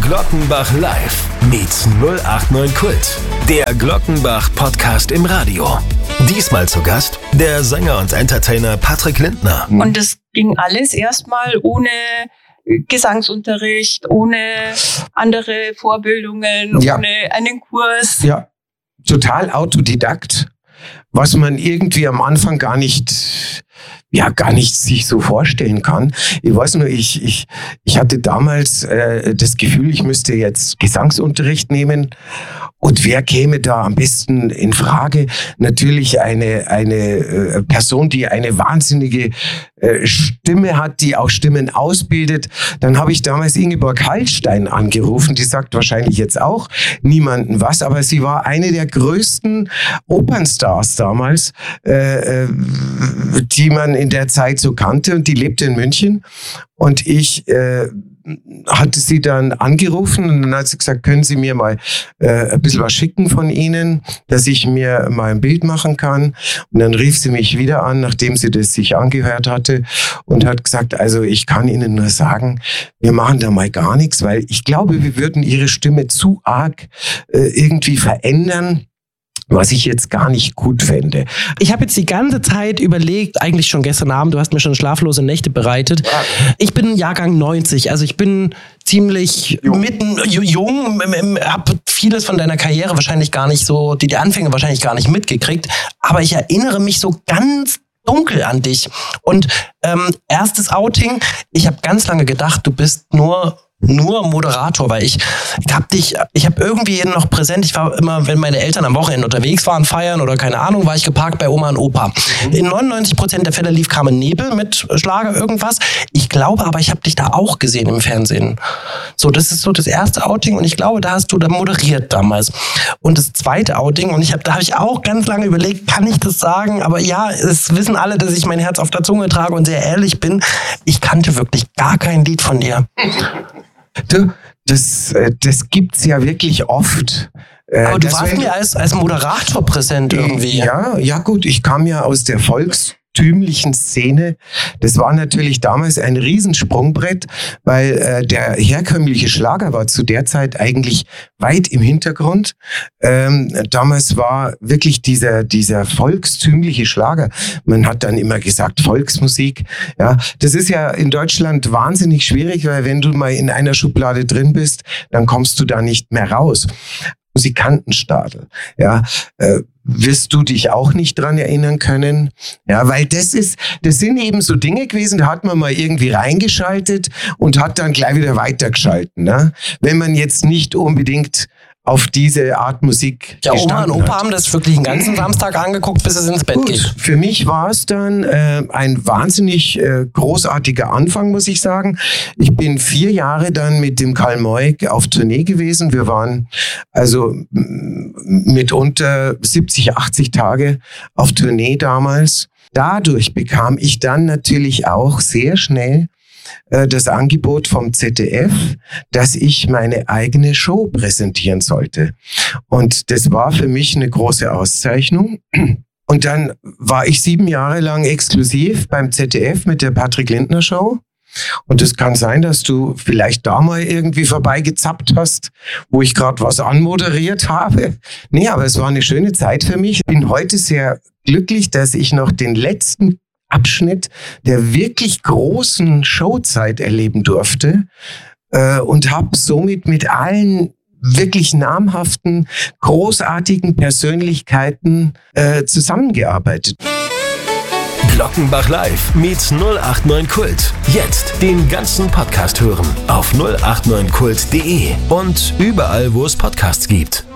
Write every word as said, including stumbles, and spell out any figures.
Glockenbach Live meets null acht neun Kult. Der Glockenbach Podcast im Radio. Diesmal zu Gast der Sänger und Entertainer Patrick Lindner. Und das ging alles erstmal ohne Gesangsunterricht, ohne andere Vorbildungen, ja. ohne einen Kurs. Ja, total Autodidakt, was man irgendwie am Anfang gar nicht, ja, gar nicht sich so vorstellen kann. Ich weiß nur, ich, ich, ich hatte damals äh, das Gefühl, ich müsste jetzt Gesangsunterricht nehmen. Und wer käme da am besten in Frage? Natürlich eine, eine äh, Person, die eine wahnsinnige äh, Stimme hat, die auch Stimmen ausbildet. Dann habe ich damals Ingeborg Hallstein angerufen, die sagt wahrscheinlich jetzt auch niemandem was, aber sie war eine der größten Opernstars damals, äh, äh, die man in der Zeit so kannte, und die lebte in München. Und ich äh, hatte sie dann angerufen und dann hat sie gesagt, können Sie mir mal äh, ein bisschen was schicken von Ihnen, dass ich mir mal ein Bild machen kann. Und dann rief sie mich wieder an, nachdem sie das sich angehört hatte, und hat gesagt, also ich kann Ihnen nur sagen, wir machen da mal gar nichts, weil ich glaube, wir würden Ihre Stimme zu arg äh, irgendwie verändern, was ich jetzt gar nicht gut fände. Ich habe jetzt die ganze Zeit überlegt, eigentlich schon gestern Abend, du hast mir schon schlaflose Nächte bereitet. Ich bin Jahrgang neunzig, also ich bin ziemlich jung. mitten jung, habe vieles von deiner Karriere wahrscheinlich gar nicht so, die, die Anfänge wahrscheinlich gar nicht mitgekriegt, aber ich erinnere mich so ganz dunkel an dich. Und ähm, erstes Outing, ich habe ganz lange gedacht, du bist nur... nur Moderator, weil ich, ich hab dich, ich habe irgendwie noch präsent, ich war immer, wenn meine Eltern am Wochenende unterwegs waren, feiern oder keine Ahnung, war ich geparkt bei Oma und Opa. In neunundneunzig Prozent der Fälle lief Carmen Nebel mit Schlager irgendwas. Ich glaube aber, ich habe dich da auch gesehen im Fernsehen. So, das ist so das erste Outing, und ich glaube, da hast du da moderiert damals. Und das zweite Outing, und ich hab, da habe ich auch ganz lange überlegt, kann ich das sagen? Aber ja, es wissen alle, dass ich mein Herz auf der Zunge trage und sehr ehrlich bin. Ich kannte wirklich gar kein Lied von dir. Du, das, das gibt's ja wirklich oft. Aber du warst mir als, als Moderator präsent irgendwie. Ja, ja gut, ich kam ja aus der volkstümlichen Szene. Das war natürlich damals ein Riesensprungbrett, weil äh, der herkömmliche Schlager war zu der Zeit eigentlich weit im Hintergrund. Ähm, damals war wirklich dieser, dieser volkstümliche Schlager. Man hat dann immer gesagt Volksmusik. Ja, das ist ja in Deutschland wahnsinnig schwierig, weil wenn du mal in einer Schublade drin bist, dann kommst du da nicht mehr raus. Musikantenstadel, ja, äh, wirst du dich auch nicht dran erinnern können, ja, weil das ist, das sind eben so Dinge gewesen, da hat man mal irgendwie reingeschaltet und hat dann gleich wieder weitergeschalten, ne? Wenn man jetzt nicht unbedingt auf diese Art Musik ja, Oma und Opa hat. haben das wirklich den ganzen Samstag angeguckt, bis es ins Bett Gut, geht. für mich war es dann äh, ein wahnsinnig äh, großartiger Anfang, muss ich sagen. Ich bin vier Jahre dann mit dem Karl Moik auf Tournee gewesen. Wir waren also m- mitunter siebzig, achtzig Tage auf Tournee damals. Dadurch bekam ich dann natürlich auch sehr schnell das Angebot vom Z D F, dass ich meine eigene Show präsentieren sollte. Und das war für mich eine große Auszeichnung. Und dann war ich sieben Jahre lang exklusiv beim Z D F mit der Patrick Lindner Show. Und es kann sein, dass du vielleicht da mal irgendwie vorbeigezappt hast, wo ich gerade was anmoderiert habe. Nee, aber es war eine schöne Zeit für mich. Ich bin heute sehr glücklich, dass ich noch den letzten Abschnitt der wirklich großen Showzeit erleben durfte äh, und habe somit mit allen wirklich namhaften, großartigen Persönlichkeiten äh, zusammengearbeitet. Glockenbach Live meets null acht neun Kult. Jetzt den ganzen Podcast hören auf null acht neun kult punkt de und überall, wo es Podcasts gibt.